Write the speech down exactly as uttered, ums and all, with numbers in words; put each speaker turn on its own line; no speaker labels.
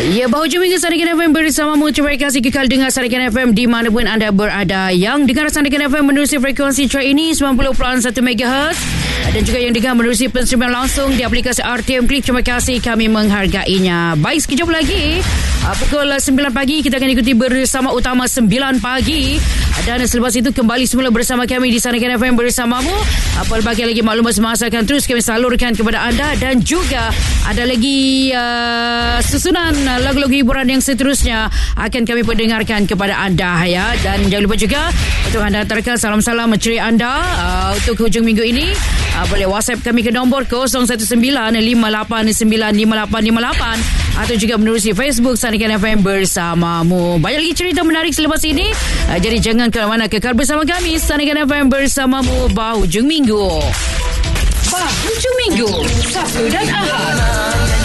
Ya, bahu hujung minggu Sandikan F M bersamamu. Terima kasih kekal dengar Sandikan F M di mana pun anda berada. Yang dengar Sandikan F M menerusi frekuensi track ini sembilan puluh perpuluhan satu megahertz dan juga yang dengar menerusi penstreaman langsung di aplikasi R T M Click. Terima kasih, kami menghargainya. Baik, sekejap lagi pukul sembilan pagi kita akan ikuti bersama utama sembilan pagi dan selepas itu kembali semula bersama kami di Sandikan F M bersamamu. Pelbagai lagi maklumat semasa akan terus kami salurkan kepada anda dan juga ada lagi uh, susunan lagu-lagu hiburan yang seterusnya akan kami perdengarkan kepada anda ya. Dan jangan lupa juga untuk anda hantarkan salam-salam ceria anda uh, untuk hujung minggu ini. Uh, boleh WhatsApp kami ke nombor kosong satu sembilan lima lapan sembilan lima lapan lima lapan atau juga menerusi Facebook Sandikan F M bersamamu. Banyak lagi cerita menarik selepas ini. Uh, jadi jangan ke mana, kekal bersama kami Sandikan F M bersamamu bahujung minggu. Bahujung minggu Sabtu dan Ahad.